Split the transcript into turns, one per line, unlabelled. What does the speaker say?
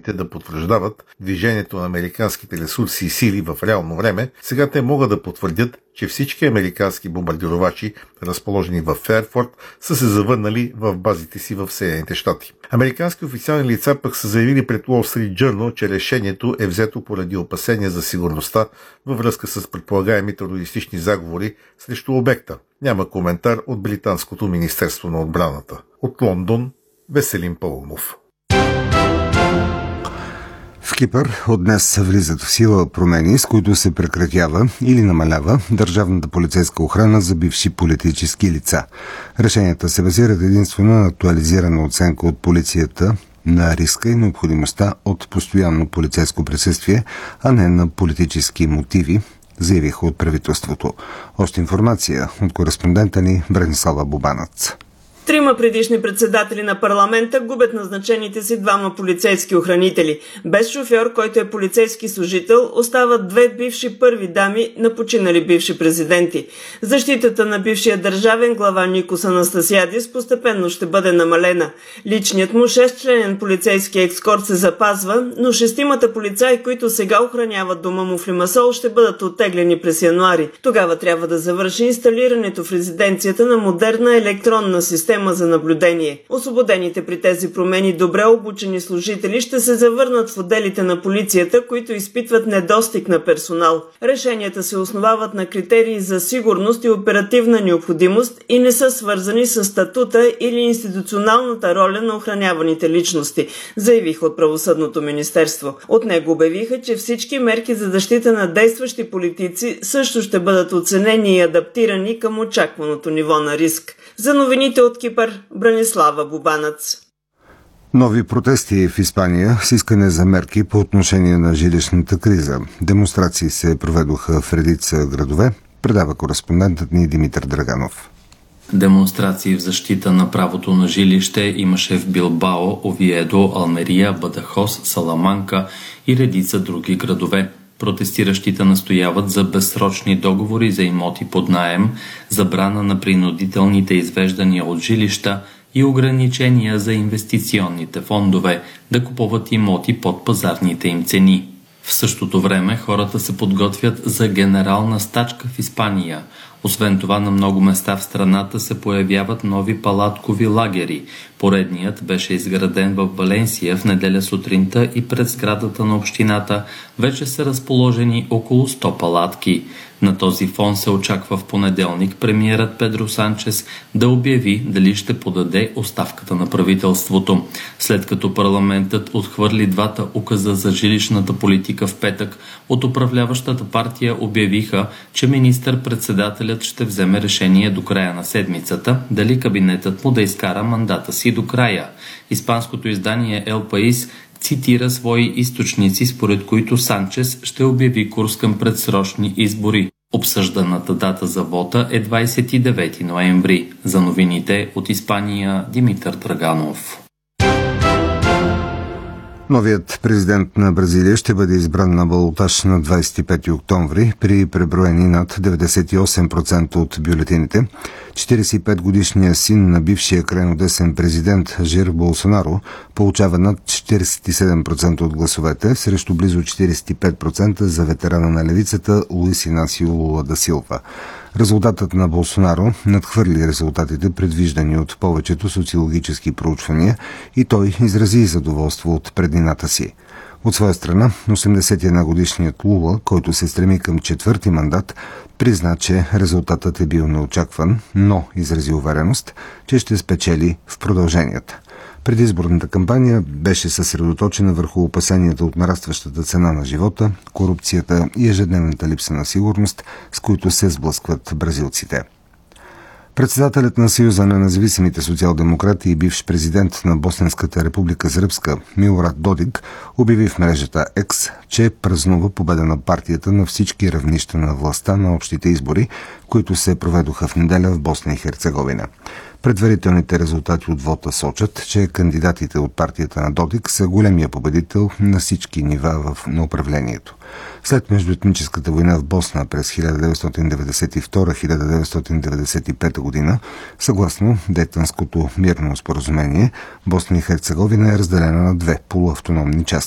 дроните да потвърждават движението на американските ресурси и сили в реално време, сега те могат да потвърдят, че всички американски бомбардировачи, разположени в Фейерфорд, са се завърнали в базите си в Съединените щати. Американски официални лица пък са заявили пред Wall Street Journal, че решението е взето поради опасения за сигурността във връзка с предполагаеми терористични заговори срещу обекта. Няма коментар от Британското министерство на отбраната. От Лондон, Веселин Паунов.
В Кипър от днес влизат в сила промени, с които се прекратява или намалява държавната полицейска охрана за бивши политически лица. Решенията се базират единствено на актуализирана оценка от полицията на риска и необходимостта от постоянно полицейско присъствие, а не на политически мотиви, заявиха от правителството. Още информация от кореспондента ни Бранислава Бубанац.
3 предишни председатели на парламента губят назначените си 2 полицейски охранители. Без шофьор, който е полицейски служител, остават 2 бивши първи дами на починали бивши президенти. Защитата на бившия държавен глава Никос Анастасиадис постепенно ще бъде намалена. Личният му 6-членен полицейски екскорт се запазва, но 6 полицаи, които сега охраняват дома му в Лимасол, ще бъдат оттеглени през януари. Тогава трябва да завърши инсталирането в резиденцията на модерна електронна система за наблюдение. Освободените при тези промени добре обучени служители ще се завърнат в отделите на полицията, които изпитват недостиг на персонал. Решенията се основават на критерии за сигурност и оперативна необходимост и не са свързани с статута или институционалната роля на охраняваните личности, заявиха от Правосъдното министерство. От него обявиха, че всички мерки за защита на действащи политици също ще бъдат оценени и адаптирани към очакваното ниво на риск. За новините от Кипър, Бранислава Бубанац.
Нови протести в Испания с искане за мерки по отношение на жилищната криза. Демонстрации се проведоха в редица градове, предава кореспондентът ни Димитър Драганов.
Демонстрации в защита на правото на жилище имаше в Билбао, Овиедо, Алмерия, Бадахос, Саламанка и редица други градове. Протестиращите настояват за безсрочни договори за имоти под наем, забрана на принудителните извеждания от жилища и ограничения за инвестиционните фондове да купуват имоти под пазарните им цени. В същото време хората се подготвят за генерална стачка в Испания. Освен това, на много места в страната се появяват нови палаткови лагери. Поредният беше изграден в Валенсия в неделя сутринта и пред сградата на общината вече са разположени около 100 палатки. На този фон се очаква в понеделник премиерът Педро Санчес да обяви дали ще подаде оставката на правителството. След като парламентът отхвърли 2 указа за жилищната политика в петък, от управляващата партия обявиха, че министър-председателят ще вземе решение до края на седмицата дали кабинетът му да изкара мандата си до края. Испанското издание El País цитира свои източници, според които Санчес ще обяви курс към предсрочни избори. Обсъжданата дата за вота е 29 ноември. За новините от Испания, Димитър Драганов.
Новият президент на Бразилия ще бъде избран на балотаж на 25 октомври при преброени над 98% от бюлетините. 45-годишният син на бившия крайнодесен президент Жир Болсонаро получава над 47% от гласовете срещу близо 45% за ветерана на левицата Луис Инасио Лула да Силва. Резултатът на Болсонаро надхвърли резултатите, предвиждани от повечето социологически проучвания, и той изрази задоволство от преднината си. От своя страна, 81-годишният Лула, който се стреми към 4-ти мандат, призна, че резултатът е бил неочакван, но изрази увереност, че ще спечели в продълженията. Предизборната кампания беше съсредоточена върху опасенията от нарастващата цена на живота, корупцията и ежедневната липса на сигурност, с които се сблъскват бразилците. Председателят на Съюза на независимите социал-демократи и бивш президент на Босненската република Сръбска Милорад Додик обяви в мрежата X, че празнува победа на партията на всички равнища на властта на общите избори, които се проведоха в неделя в Босна и Херцеговина. Предварителните резултати от вота сочат, че кандидатите от партията на Додик са големия победител на всички нива на управлението. След междуетническата война в Босна през 1992-1995 година, съгласно Дейтънското мирно споразумение, Босна и Херцеговина е разделена на 2 полуавтономни части.